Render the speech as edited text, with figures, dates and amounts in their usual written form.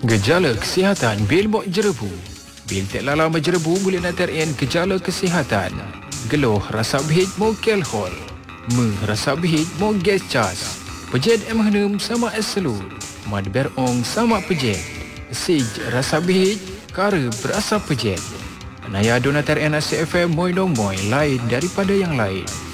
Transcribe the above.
Gejala kesihatan bil bok jerebu. Bil tak lala menjerebu boleh natarkan gejala kesihatan. Geluh rasa bihit mo alkohol. Rasa bihit mo gas cas. Pejet emhanum sama eselu. Mad berong sama pejet. Sij rasa bihit kara berasa pejet. Naya donatar NACFM moy dong moy lain daripada yang lain.